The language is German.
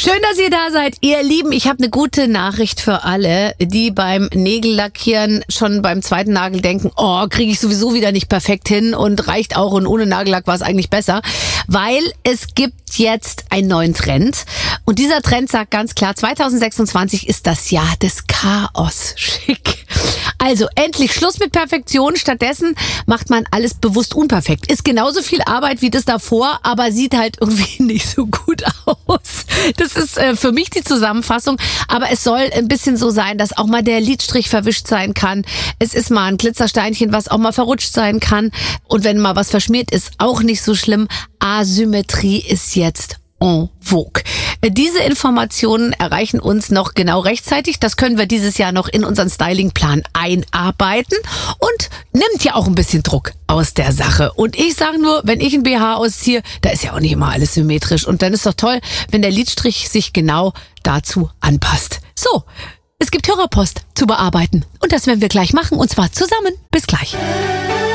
Schön, dass ihr da seid, ihr Lieben. Ich habe eine gute Nachricht für alle, die beim Nägellackieren schon beim zweiten Nagel denken, oh, kriege ich sowieso wieder nicht perfekt hin und reicht auch und ohne Nagellack war es eigentlich besser. Weil es gibt jetzt einen neuen Trend und dieser Trend sagt ganz klar, 2026 ist das Jahr des Chaos. Schick. Also endlich Schluss mit Perfektion. Stattdessen macht man alles bewusst unperfekt. Ist genauso viel Arbeit wie das davor, aber sieht halt irgendwie nicht so gut aus. Das ist für mich die Zusammenfassung. Aber es soll ein bisschen so sein, dass auch mal der Lidstrich verwischt sein kann. Es ist mal ein Glitzersteinchen, was auch mal verrutscht sein kann. Und wenn mal was verschmiert ist, auch nicht so schlimm. Asymmetrie ist jetzt en vogue. Diese Informationen erreichen uns noch genau rechtzeitig. Das können wir dieses Jahr noch in unseren Stylingplan einarbeiten und nimmt ja auch ein bisschen Druck aus der Sache. Und ich sage nur, wenn ich ein BH ausziehe, da ist ja auch nicht immer alles symmetrisch. Und dann ist doch toll, wenn der Lidstrich sich genau dazu anpasst. So, es gibt Hörerpost zu bearbeiten. Und das werden wir gleich machen und zwar zusammen. Bis gleich.